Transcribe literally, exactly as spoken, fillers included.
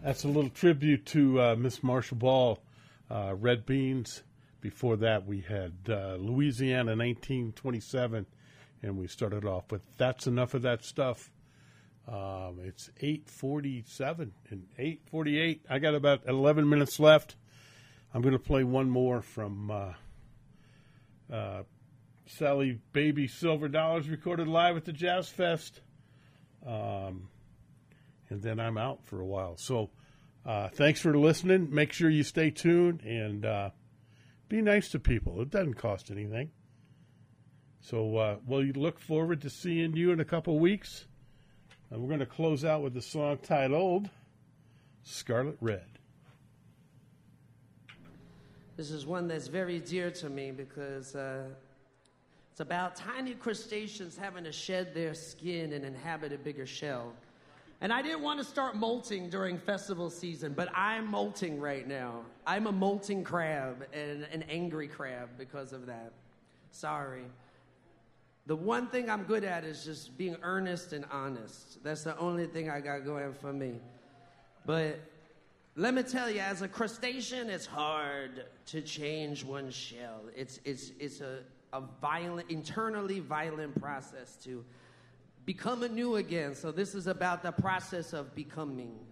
That's a little tribute to uh, Miss Marcia Ball, uh, Red Beans. Before that, we had uh, Louisiana nineteen twenty-seven, and we started off with That's Enough of That Stuff. Um, it's eight forty-seven and eight forty-eight. I got about eleven minutes left. I'm going to play one more from uh, uh, Sally Baby Silver Dollars, recorded live at the Jazz Fest. Um, and then I'm out for a while. So uh, thanks for listening. Make sure you stay tuned and uh, be nice to people. It doesn't cost anything. So uh, we'll look forward to seeing you in a couple weeks. And we're going to close out with the song titled Scarlet Red. This is one that's very dear to me because uh, it's about tiny crustaceans having to shed their skin and inhabit a bigger shell. And I didn't want to start molting during festival season, but I'm molting right now. I'm a molting crab and an angry crab because of that. Sorry. The one thing I'm good at is just being earnest and honest. That's the only thing I got going for me. But let me tell you, as a crustacean, it's hard to change one's shell. It's it's it's a, a violent, internally violent process to become anew again. So this is about the process of becoming.